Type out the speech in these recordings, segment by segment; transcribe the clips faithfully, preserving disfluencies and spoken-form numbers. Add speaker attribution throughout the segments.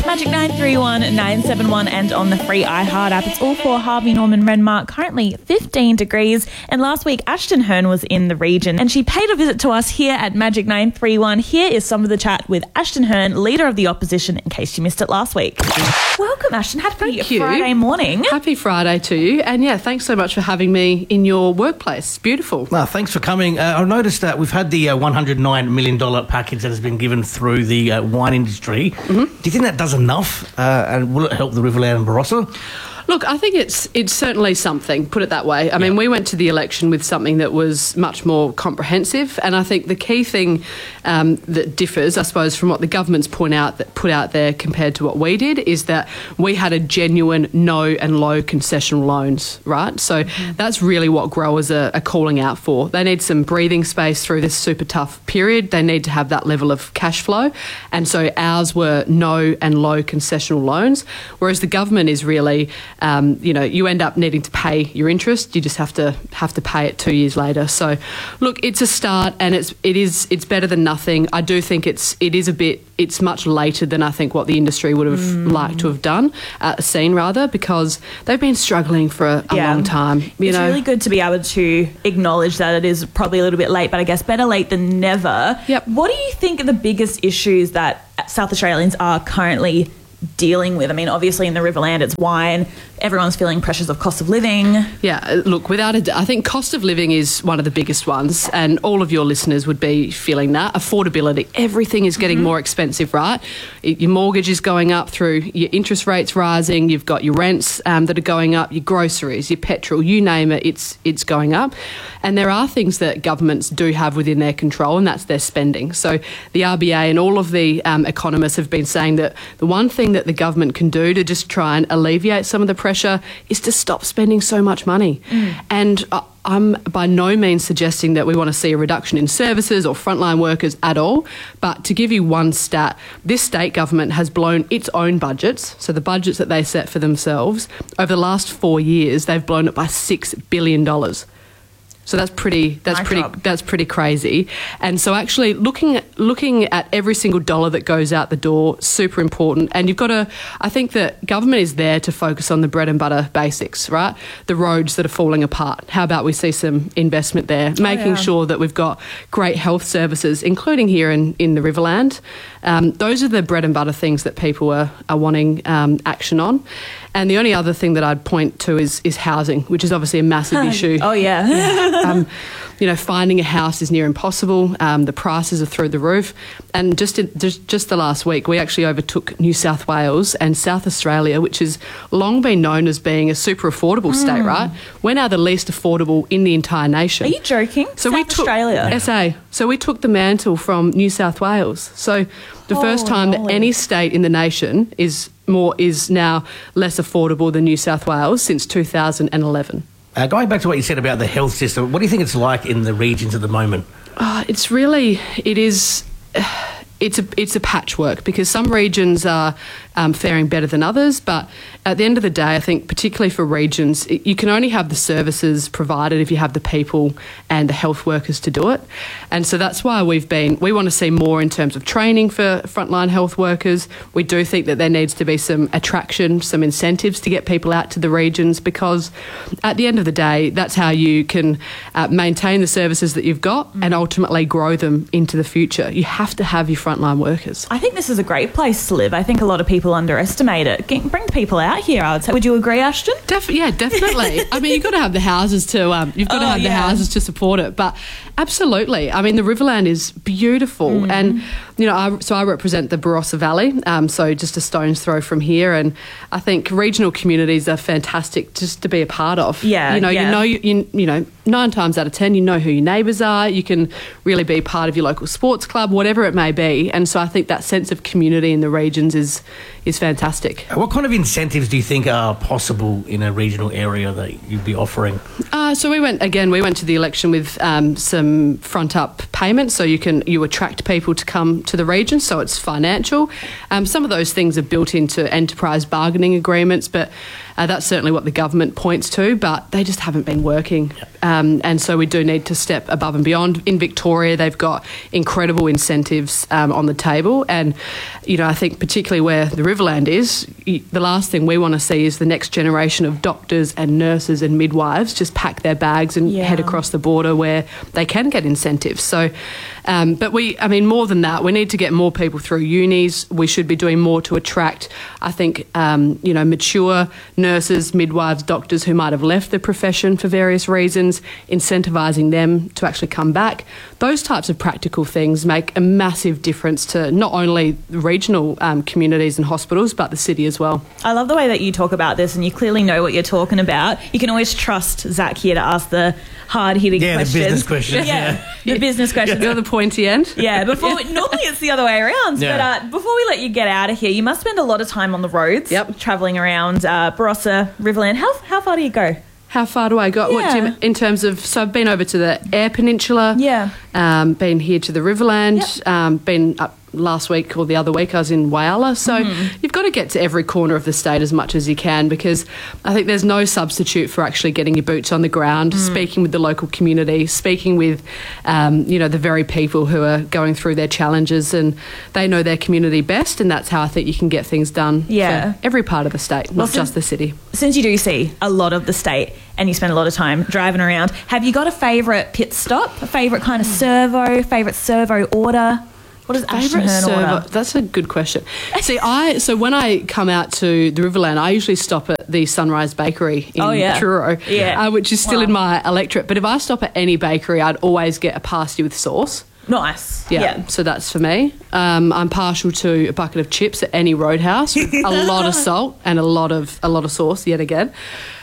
Speaker 1: Magic nine three one nine seven one and on the free iHeart app. It's all for Harvey Norman Renmark, currently fifteen degrees. And last week, Ashton Hearn was in the region and she paid a visit to us here at Magic nine three one. Here is some of the chat with Ashton Hearn, Leader of the Opposition, in case you missed it last week. Welcome, Ashton. Happy
Speaker 2: Thank you.
Speaker 1: Friday morning.
Speaker 2: Happy Friday to you. And yeah, thanks so much for having me in your workplace. Beautiful.
Speaker 3: Well, thanks for coming. Uh, I noticed that we've had the uh, one hundred nine million dollars package that has been given through the uh, wine industry. Mm-hmm. Do you think that does enough? Uh, and will it help the Riverland and Barossa?
Speaker 2: Look, I think it's it's certainly something, put it that way. I mean, we went to the election with something that was much more comprehensive, and I think the key thing um, that differs, I suppose, from what the government's point out that put out there compared to what we did is that we had a genuine no and low concessional loans, right? So mm-hmm. that's really what growers are, are calling out for. They need some breathing space through this super tough period. They need to have that level of cash flow, and so ours were no and low concessional loans, whereas the government is really... Um, you know, you end up needing to pay your interest. You just have to have to pay it two years later. So, look, it's a start, and it's it is it's better than nothing. I do think it's it is a bit it's much later than I think what the industry would have mm. liked to have done, uh, seen rather, because they've been struggling for a, a yeah. long time. You
Speaker 1: it's
Speaker 2: know?
Speaker 1: really good to be able to acknowledge that it is probably a little bit late, but I guess better late than never.
Speaker 2: Yep.
Speaker 1: What do you think are the biggest issues that South Australians are currently dealing with? I mean, obviously in the Riverland it's wine, everyone's feeling pressures of cost of living.
Speaker 2: Yeah, look, without a I think cost of living is one of the biggest ones, and all of your listeners would be feeling that. Affordability, everything is getting mm-hmm. more expensive, right? Your mortgage is going up through your interest rates rising, you've got your rents um, that are going up, your groceries, your petrol, you name it, it's it's going up. And there are things that governments do have within their control, and that's their spending. So the R B A and all of the um, economists have been saying that the one thing that the government can do to just try and alleviate some of the pressure is to stop spending so much money. Mm. And uh, I'm by no means suggesting that we want to see a reduction in services or frontline workers at all. But to give you one stat, this state government has blown its own budgets, so the budgets that they set for themselves, over the last four years, they've blown it by six billion dollars. So that's pretty. That's nice pretty. Job. That's pretty crazy. And so, actually, looking at, looking at every single dollar that goes out the door, super important. And you've got to. I think that government is there to focus on the bread and butter basics, right? The roads that are falling apart. How about we see some investment there, oh, making yeah. sure that we've got great health services, including here in in the Riverland. Um, those are the bread and butter things that people are are wanting um, action on. And the only other thing that I'd point to is is housing, which is obviously a massive issue.
Speaker 1: Oh yeah.
Speaker 2: yeah. Um, you know, finding a house is near impossible. Um, the prices are through the roof. And just, in, just just the last week, we actually overtook New South Wales and South Australia, which has long been known as being a super affordable mm. state, right? We're now the least affordable in the entire nation.
Speaker 1: Are you joking?
Speaker 2: So
Speaker 1: South
Speaker 2: we took
Speaker 1: Australia.
Speaker 2: S A. So we took the mantle from New South Wales. So the oh, first time
Speaker 1: Lord.
Speaker 2: that any state in the nation is more is now less affordable than New South Wales since two thousand eleven.
Speaker 3: Uh, going back to what you said about the health system, what do you think it's like in the regions at the moment?
Speaker 2: Uh, it's really, it is, uh, it's a it's a patchwork because some regions are um, faring better than others, but at the end of the day, I think particularly for regions, it, you can only have the services provided if you have the people and the health workers to do it. And so that's why we've been, we want to see more in terms of training for frontline health workers. We do think that there needs to be some attraction, some incentives to get people out to the regions, because at the end of the day, that's how you can uh, maintain the services that you've got mm. and ultimately grow them into the future. You have to have your frontline workers.
Speaker 1: I think this is a great place to live. I think a lot of people underestimate it. Get, bring people out here, I would say. Would you agree, Ashton?
Speaker 2: Def- yeah, definitely. I mean, you've got to have the houses to um, you've got oh, to have yeah. the houses to support it. But absolutely, I mean, the Riverland is beautiful, mm. and you know, I, so I represent the Barossa Valley, um, so just a stone's throw from here, and I think regional communities are fantastic just to be a part of.
Speaker 1: Yeah,
Speaker 2: you know,
Speaker 1: yeah.
Speaker 2: you know, you, you you know, nine times out of ten, you know who your neighbours are. You can really be part of your local sports club, whatever it may be, and so I think that sense of community in the regions is is fantastic.
Speaker 3: What kind of incentives do you think are possible in a regional area that you'd be offering?
Speaker 2: Uh, so we went again. We went to the election with um, some front up payments, so you can you attract people to come to the region. So it's financial. Um, some of those things are built into enterprise bargaining agreements, but Uh, that's certainly what the government points to, but they just haven't been working. Yep. Um, and so we do need to step above and beyond. In Victoria, they've got incredible incentives um, on the table. And, you know, I think particularly where the Riverland is, the last thing we want to see is the next generation of doctors and nurses and midwives just pack their bags and
Speaker 1: yeah.
Speaker 2: head across the border where they can get incentives. So, um, but we, I mean, more than that, we need to get more people through unis. We should be doing more to attract, I think, um, you know, mature nurses, midwives, doctors who might have left the profession for various reasons, incentivising them to actually come back. Those types of practical things make a massive difference to not only regional um, communities and hospitals, but the city as well.
Speaker 1: I love the way that you talk about this, and you clearly know what you're talking about. You can always trust Zach here to ask the hard-hitting
Speaker 3: yeah,
Speaker 1: questions.
Speaker 3: Yeah, the business questions.
Speaker 1: Yeah, yeah. the business questions.
Speaker 2: You're the pointy end.
Speaker 1: Yeah, before we, normally it's the other way around.
Speaker 3: Yeah.
Speaker 1: But uh, before we let you get out of here, you must spend a lot of time on the roads,
Speaker 2: yep.
Speaker 1: travelling around uh, Barossa, Riverland. How, how far do you go?
Speaker 2: How far do I go?
Speaker 1: Yeah.
Speaker 2: What do you, in terms of, so I've been over to the Eyre Peninsula.
Speaker 1: Yeah.
Speaker 2: Um, been here to the Riverland.
Speaker 1: Yep.
Speaker 2: Um, been up last week or the other week I was in Whyalla. So mm. you've got to get to every corner of the state as much as you can, because I think there's no substitute for actually getting your boots on the ground, mm. speaking with the local community, speaking with, um, you know, the very people who are going through their challenges, and they know their community best, and that's how I think you can get things done
Speaker 1: yeah.
Speaker 2: for every part of the state,
Speaker 1: well,
Speaker 2: not
Speaker 1: since,
Speaker 2: just the city.
Speaker 1: Since you do see a lot of the state and you spend a lot of time driving around, have you got a favourite pit stop, a favourite kind of servo, favourite servo order? What is Ashton Hearn order?
Speaker 2: That's a good question. See, I so when I come out to the Riverland, I usually stop at the Sunrise Bakery in
Speaker 1: oh, yeah.
Speaker 2: Truro,
Speaker 1: yeah.
Speaker 2: uh, which is still
Speaker 1: wow.
Speaker 2: in my electorate. But if I stop at any bakery, I'd always get a pasty with sauce.
Speaker 1: Nice.
Speaker 2: Yeah,
Speaker 1: yeah.
Speaker 2: So that's for me. Um, I'm partial to a bucket of chips at any Roadhouse with a lot of salt and a lot of a lot of sauce. Yet again.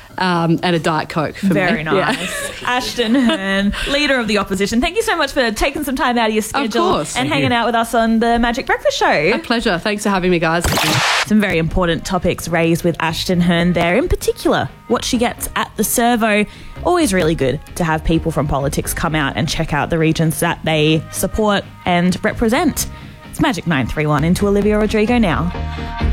Speaker 2: Um, and a Diet Coke for
Speaker 1: Very
Speaker 2: me.
Speaker 1: nice. Yeah. Ashton Hearn, Leader of the Opposition. Thank you so much for taking some time out of your schedule
Speaker 2: of course.
Speaker 1: and
Speaker 3: Thank
Speaker 1: hanging
Speaker 3: you.
Speaker 1: out with us on the Magic Breakfast Show.
Speaker 2: A pleasure. Thanks for having me, guys.
Speaker 1: Some very important topics raised with Ashton Hearn there. In particular, what she gets at the servo. Always really good to have people from politics come out and check out the regions that they support and represent. It's Magic nine three one into Olivia Rodrigo now.